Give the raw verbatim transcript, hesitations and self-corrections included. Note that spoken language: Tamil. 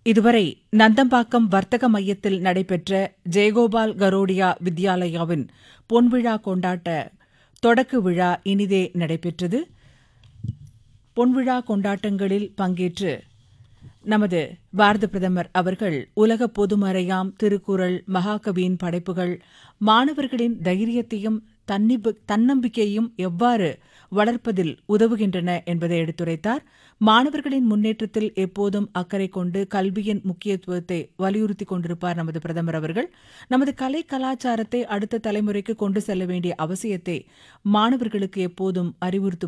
இதுவரை நந்தம்பாக்கம் வர்த்தக மையத்தில் நடைபெற்ற ஜெயகோபால் கரோடியா வித்யாலயாவின் பொன்விழா கொண்டாட்ட தொடக்க விழா இனிதே நடைபெற்றது. பொன்விழா கொண்டாட்டங்களில் பங்கேற்று நமது பாரத பிரதமர் அவர்கள் உலக பொதுமறையாம் திருக்குறள், மகாகவியின் படைப்புகள் மாணவர்களின் தைரியத்தையும் தன்னம்பிக்கையையும் எவ்வாறு வளர்ப்பதில் உதவுகின்றன என்பதை எடுத்துரைத்தார். மாணவர்களின் முன்னேற்றத்தில் எப்போதும் அக்கறை கொண்டு கல்வியின் முக்கியத்துவத்தை வலியுறுத்திக் கொண்டிருப்பார் நமது பிரதமர் அவர்கள். நமது கலை கலாச்சாரத்தை அடுத்த தலைமுறைக்கு கொண்டு செல்ல வேண்டிய அவசியத்தை மாணவர்களுக்கு எப்போதும் அறிவுறுத்துவார்.